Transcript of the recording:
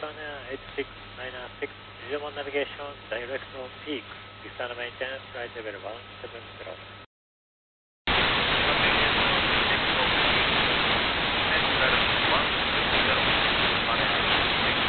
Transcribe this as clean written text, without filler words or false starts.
California 8696, visual navigation, direct on peak, external maintenance, flight level 170.